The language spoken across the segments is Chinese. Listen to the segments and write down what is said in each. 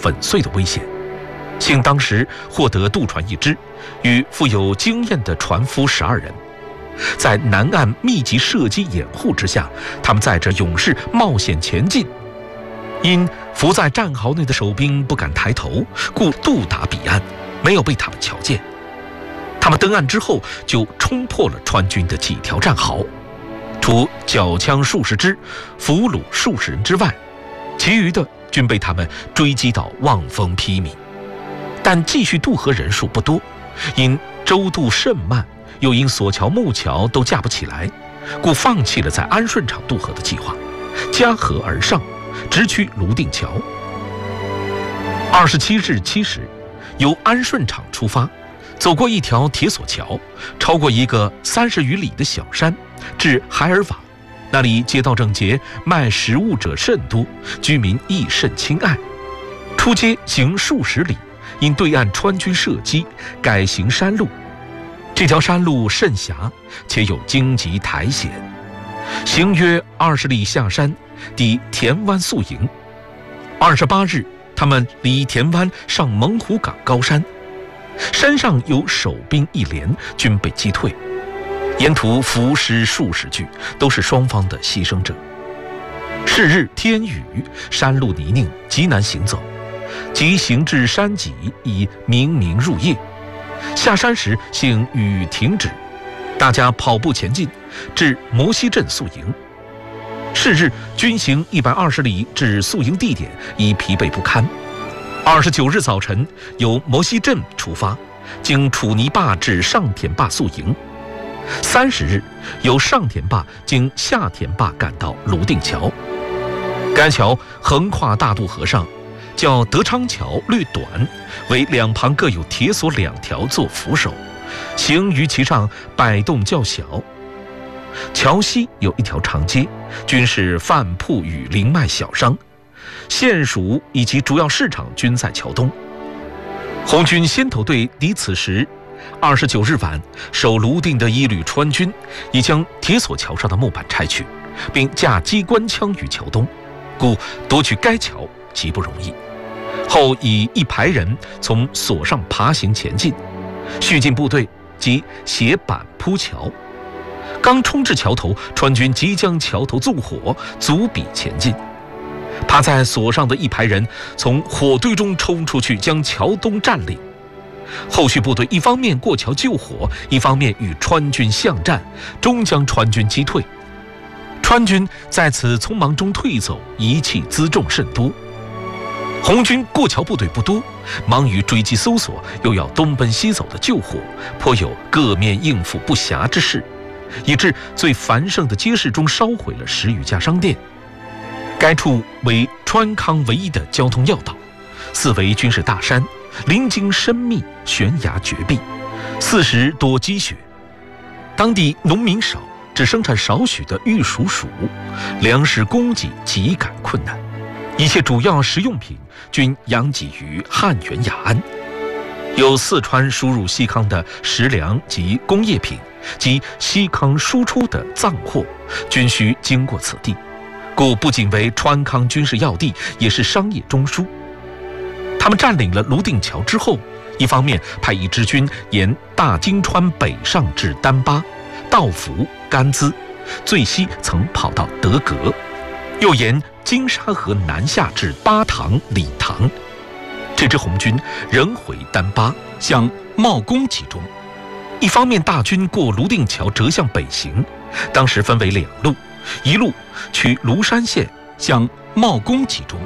粉碎的危险。幸当时获得渡船一只，与富有经验的船夫12人，在南岸密集射击掩护之下，他们载着勇士冒险前进。因伏在战壕内的守兵不敢抬头，故渡达彼岸，没有被他们瞧见。他们登岸之后，就冲破了川军的几条战壕，除缴枪数十支、俘虏数十人之外，其余的均被他们追击到望风披靡。但继续渡河人数不多，因舟渡甚慢，又因索桥、木桥都架不起来，故放弃了在安顺场渡河的计划，夹河而上，直趋泸定桥。27日7时，由安顺场出发，走过一条铁索桥，超过一个30余里的小山，至海尔瓦。那里街道整洁，卖食物者甚多，居民亦甚亲爱。出街行数十里，因对岸川军射击，改行山路。这条山路甚狭，且有荆棘苔藓。行约20里下山，抵田湾宿营。28日，他们离田湾上猛虎岗高山，山上有守兵一连，均被击退。沿途伏尸数十具，都是双方的牺牲者。是日天雨，山路泥泞，极难行走。即行至山脊，已明明入夜。下山时，幸雨停止，大家跑步前进，至摩西镇宿营。是日，军行120里至宿营地点，已疲惫不堪。29日早晨，由摩西镇出发，经楚泥坝至上田坝宿营。30日，由上田坝经下田坝赶到泸定桥。该桥横跨大渡河上，较德昌桥略短，为两旁各有铁索2条做扶手，行于其上摆动较小。桥西有一条长街，均是饭铺与灵卖小商，县署以及主要市场均在桥东。红军先头队抵此时，29日晚，守泸定的一旅川军已将铁索桥上的木板拆去，并架机关枪于桥东，故夺取该桥极不容易。后以一排人从索上爬行前进，续进部队即携板铺桥。刚冲至桥头，川军即将桥头纵火，阻彼前进。趴在索上的一排人从火堆中冲出去，将桥东占领。后续部队一方面过桥救火，一方面与川军相战，终将川军击退。川军在此匆忙中退走，遗弃辎重甚多。红军过桥部队不多，忙于追击搜索，又要东奔西走的救火，颇有各面应付不暇之势，以致最繁盛的街市中烧毁了10余家商店。该处为川康唯一的交通要道，四围均是大山，林径深密，悬崖绝壁，4时多积雪。当地农民少，只生产少许的玉蜀黍，粮食供给极感困难，一切主要食用品均养给于汉源雅安。有四川输入西康的食粮及工业品，及西康输出的藏货，均需经过此地，故不仅为川康军事要地，也是商业中枢。他们占领了泸定桥之后，一方面派一支军沿大金川北上至丹巴、道孚、甘孜，最西曾跑到德格，又沿金沙河南下至巴塘、理塘。这支红军仍回丹巴，向茂公集中。一方面大军过泸定桥折向北行，当时分为2路，一路取庐山县向茂公集中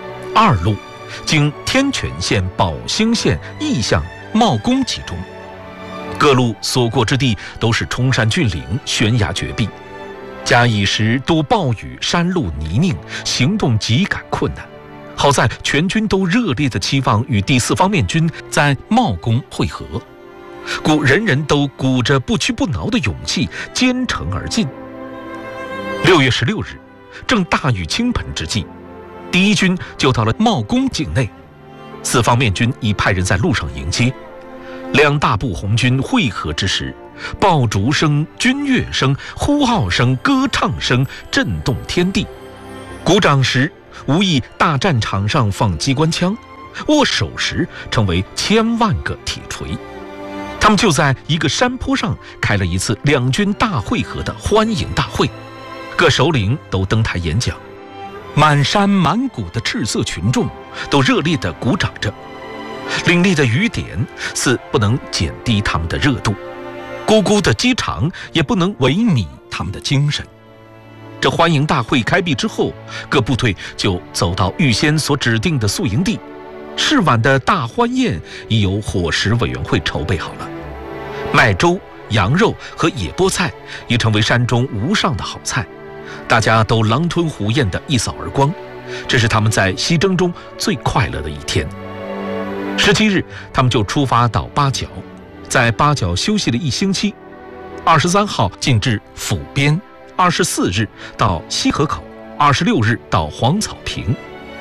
，2路经天泉县、宝兴县亦向茂公集中。各路所过之地都是冲山峻岭，悬崖绝壁，加以时多暴雨，山路泥泞，行动极感困难。好在全军都热烈地期望与第4方面军在茂公会合，故人人都鼓着不屈不挠的勇气，兼程而进。6月16日，正大雨倾盆之际，第一军就到了茂公境内，4方面军已派人在路上迎接。2大部红军会合之时，爆竹声、军乐声、呼号声、歌唱声震动天地。鼓掌时，无意大战场上放机关枪， 握手时成为千万个铁锤。他们就在一个山坡上开了一次两军大会合的欢迎大会，各首领都登台演讲，满山满谷的赤色群众都热烈地鼓掌着。凌厉的雨点似不能减低他们的热度，咕咕的机场也不能萎靡他们的精神。这欢迎大会开闭之后，各部队就走到预先所指定的宿营地。是晚的大欢宴已由伙食委员会筹备好了，麦粥、羊肉和野菠菜已成为山中无上的好菜，大家都狼吞虎咽地一扫而光。这是他们在西征中最快乐的一天。17日，他们就出发到八角，在八角休息了1星期。23号进至府边，24日到西河口，26日到黄草坪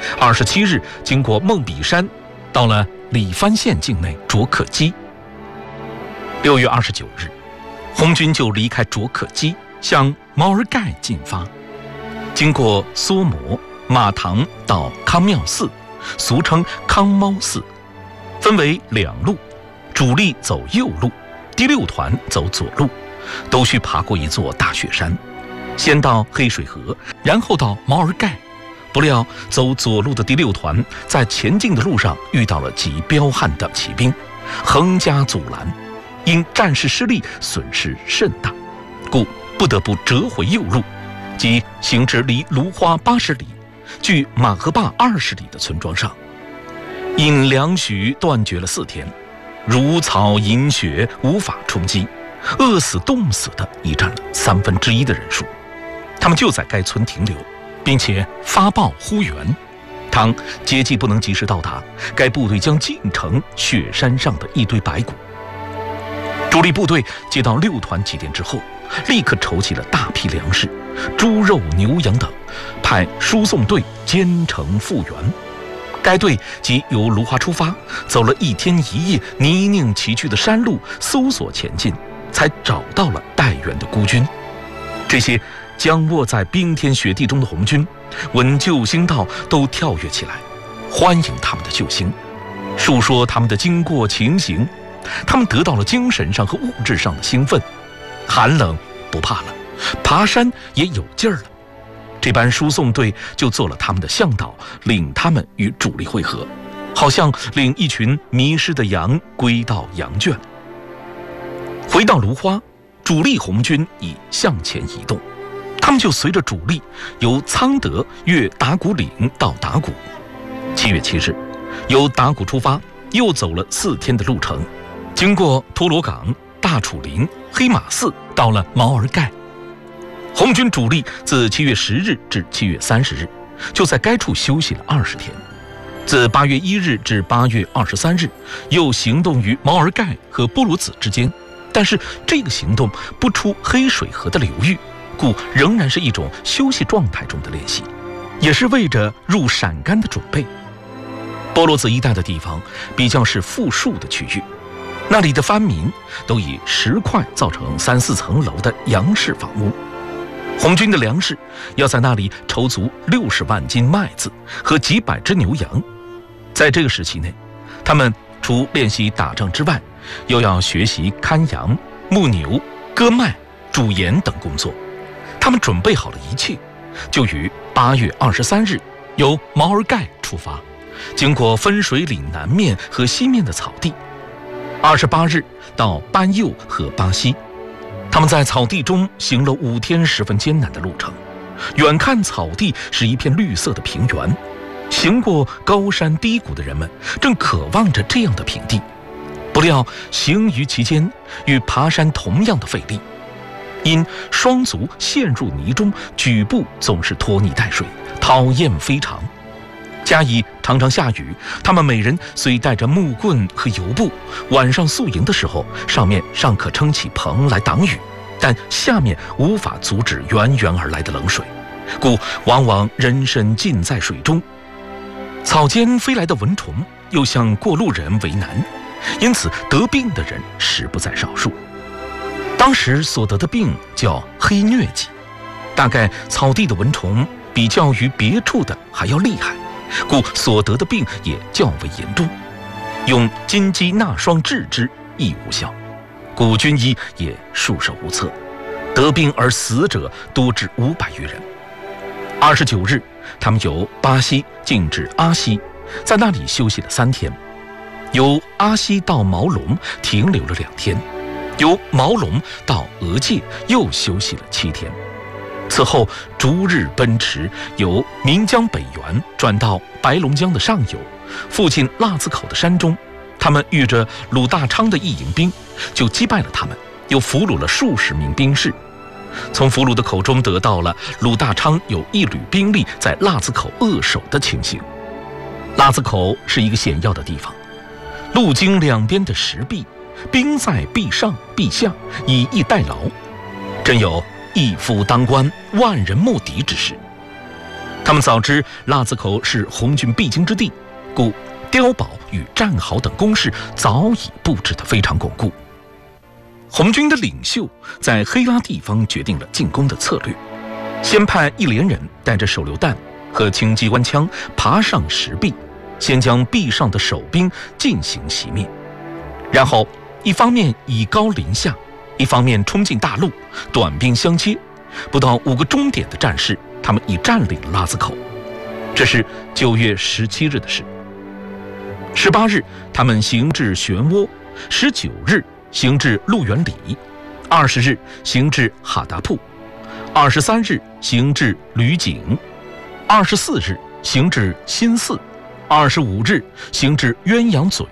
，27日经过梦比山，到了里番县境内卓克基。6月29日，红军就离开卓克基，向毛尔盖进发，经过梭摩、马塘到康庙寺，俗称康猫寺，分为2路，主力走右路，第6团走左路，都需爬过一座大雪山，先到黑水河，然后到毛尔盖。不料走左路的第6团在前进的路上遇到了几彪悍的骑兵，横加阻拦，因战事失利，损失甚大，故不得不折回右路，即行至离芦花80里、距马河坝20里的村庄上。因粮许断绝了4天，如草饮血，无法充饥，饿死冻死的已占了1/3的人数。他们就在该村停留，并且发报呼援，倘接济不能及时到达，该部队将进城雪山上的一堆白骨。主力部队接到6团起点之后，立刻筹集了大批粮食、猪肉、牛羊等，派输送队兼程复员。该队即由芦花出发，走了1天1夜泥泞崎岖的山路，搜索前进，才找到了待援的孤军。这些将卧在冰天雪地中的红军，闻救星到，都跳跃起来，欢迎他们的救星，述说他们的经过情形。他们得到了精神上和物质上的兴奋，寒冷不怕了，爬山也有劲儿了。这班输送队就做了他们的向导，领他们与主力会合，好像领一群迷失的羊归到羊圈。回到芦花，主力红军已向前移动，他们就随着主力由苍德越达古岭到达古。7月7日，由达古出发，又走了4天的路程，经过托罗港、大楚林、黑马寺，到了毛尔盖。红军主力自7月10日至7月30日，就在该处休息了20天。自8月1日至8月23日，又行动于毛尔盖和波罗子之间，但是这个行动不出黑水河的流域，故仍然是一种休息状态中的练习，也是为着入陕甘的准备。波罗子一带的地方比较是富庶的区域，那里的藩民都以石块造成3、4层楼的洋式房屋。红军的粮食要在那里筹足60万斤麦子和几百只牛羊。在这个时期内，他们除练习打仗之外，又要学习看羊、牧牛、割麦、煮盐等工作。他们准备好了一切，就于8月23日由毛尔盖出发，经过分水岭南面和西面的草地，28日到班右和巴西。他们在草地中行了5天十分艰难的路程，远看草地是一片绿色的平原，行过高山低谷的人们正渴望着这样的平地，不料行于其间与爬山同样的费力，因双足陷入泥中，举步总是拖泥带水，讨厌非常。加以常常下雨，他们每人虽带着木棍和油布，晚上宿营的时候，上面尚可撑起棚来挡雨，但下面无法阻止源源而来的冷水，故往往人身浸在水中。草间飞来的蚊虫又向过路人为难，因此得病的人实不在少数。当时所得的病叫黑疟疾，大概草地的蚊虫比较于别处的还要厉害， 故所得的病也较为严重。用金鸡纳霜治之亦无效，故军医也束手无策，得病而死者多至500余人。29日，他们由巴西进至阿西，在那里休息了3天，由阿西到毛龙停留了2天，由毛龙到俄界又休息了7天。此后逐日奔驰，由岷江北缘转到白龙江的上游，附近腊子口的山中，他们遇着鲁大昌的一营兵，就击败了他们，又俘虏了数十名兵士。从俘虏的口中得到了鲁大昌有一旅兵力在腊子口扼守的情形。腊子口是一个险要的地方，路经两边的石壁，兵在壁上壁下，以逸待劳，真有一夫当关，万人莫敌之势。他们早知腊子口是红军必经之地，故碉堡与战壕等工事早已布置得非常巩固。红军的领袖在黑拉地方决定了进攻的策略，先派一连人带着手榴弹和轻机关枪爬上石壁，先将壁上的守兵进行熄灭，然后一方面以高临下，一方面冲进大路，短兵相接，不到5个钟点的战事，他们已占领了腊子口。这是9月17日的事。18日，他们行至漩涡；19日行至鹿园里；20日行至哈达铺；23日行至吕井；24日行至新寺；25日行至鸳鸯嘴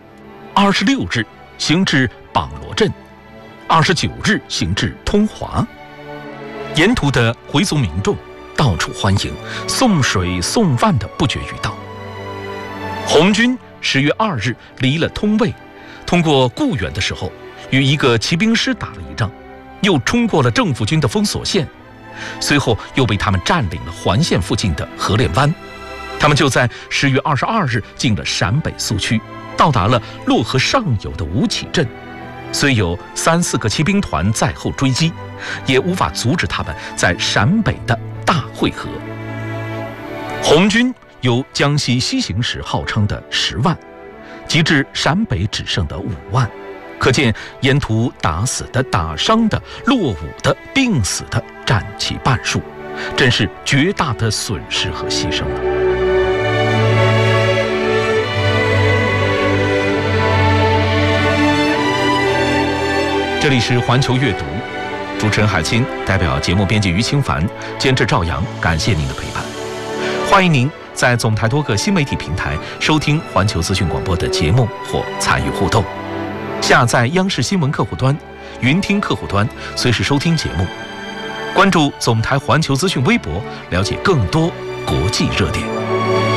；26日行至榜罗镇；29日行至通华。沿途的回族民众到处欢迎，送水送饭的不绝于道。红军10月2日离了通渭，通过固远的时候，与一个骑兵师打了一仗，又冲过了政府军的封锁线，随后又被他们占领了环线附近的河练湾。他们就在10月22日进了陕北苏区，到达了洛河上游的吴起镇。虽有3、4个骑兵团在后追击，也无法阻止他们在陕北的大会合。红军由江西西行时号称的10万，及至陕北只剩的5万，可见沿途打死的、打伤的、落伍的、病死的占其半数，真是绝大的损失和牺牲了。这里是环球阅读，主持人海清，代表节目编辑于清凡，监制赵阳，感谢您的陪伴。欢迎您在总台多个新媒体平台收听环球资讯广播的节目或参与互动，下载央视新闻客户端、云听客户端，随时收听节目。关注总台环球资讯微博，了解更多国际热点。